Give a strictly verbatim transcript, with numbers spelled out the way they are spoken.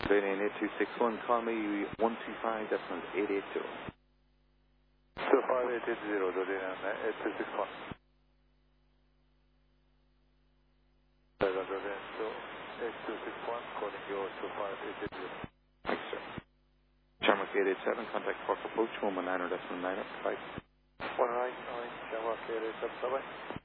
Canadian eight two six one, call me one two five decimal eight eight two. two five eight eight zero, Canadian eight two six one. eight two six one, calling you two five eight eight zero. Thanks, sir. Shamrock eight eight seven, contact Cork approach, one one nine decimal nine five. one nine nine, Shamrock eight eight seven, bye-bye.